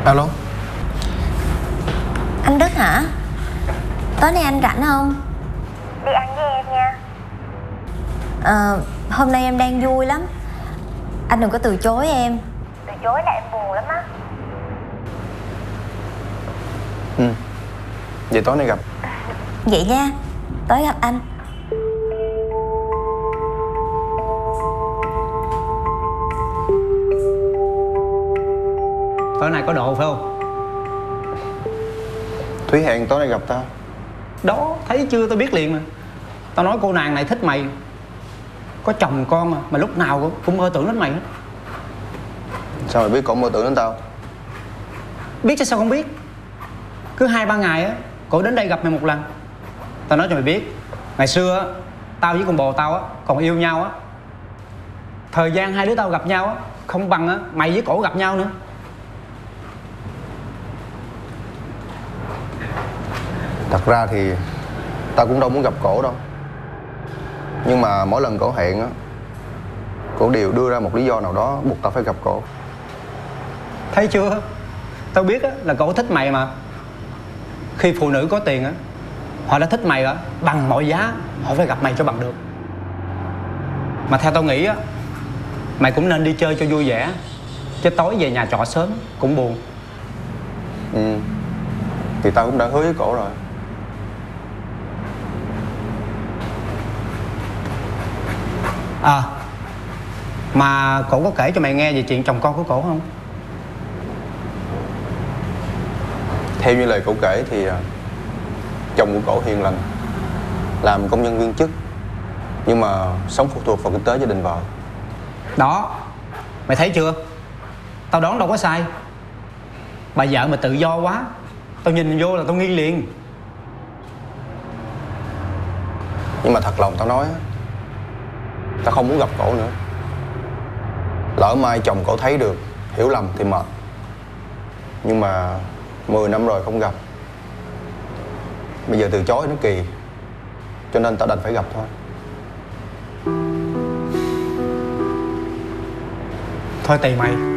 Alo. Anh Đức hả? Tối nay anh rảnh không? Đi ăn với em nha. Hôm nay em đang vui lắm. Anh đừng có từ chối em. Từ chối là em buồn lắm á. Vậy tối nay gặp. Vậy nha, tối gặp anh. Tối nay có độ phải không? Thúy hẹn tối nay gặp tao. Đó, thấy chưa, tao biết liền mà. Tao nói cô nàng này thích mày. Có chồng con mà lúc nào cũng mơ tưởng đến mày hết. Sao mày biết cổ mơ tưởng đến tao? Biết chứ sao không biết. Cứ 2-3 ngày á, cổ đến đây gặp mày một lần. Tao nói cho mày biết, ngày xưa á, tao với con bồ tao á còn yêu nhau á. Thời gian hai đứa tao gặp nhau á không bằng á mày với cổ gặp nhau nữa. Thật ra thì tao cũng đâu muốn gặp cổ đâu. Nhưng mà mỗi lần cổ hẹn á, cổ đều đưa ra một lý do nào đó buộc tao phải gặp cổ. Thấy chưa? Tao biết á là cổ thích mày mà. Khi phụ nữ có tiền á, họ đã thích mày á, bằng mọi giá họ phải gặp mày cho bằng được. Mà theo tao nghĩ á, mày cũng nên đi chơi cho vui vẻ, chứ tối về nhà trọ sớm cũng buồn. Thì tao cũng đã hứa với cổ rồi. Mà cổ có kể cho mày nghe về chuyện chồng con của cổ không? Theo như lời cổ kể thì chồng của cổ hiền lành, làm công nhân viên chức, nhưng mà sống phụ thuộc vào kinh tế gia đình vợ. Đó, mày thấy chưa? Tao đoán đâu có sai. Bà vợ mà tự do quá, tao nhìn vô là tao nghi liền. Nhưng mà thật lòng tao nói, tao không muốn gặp cổ nữa. Lỡ mai chồng cổ thấy được, hiểu lầm thì mệt. Nhưng mà 10 năm rồi không gặp, bây giờ từ chối nó kỳ. Cho nên tao đành phải gặp thôi. Thôi tùy mày.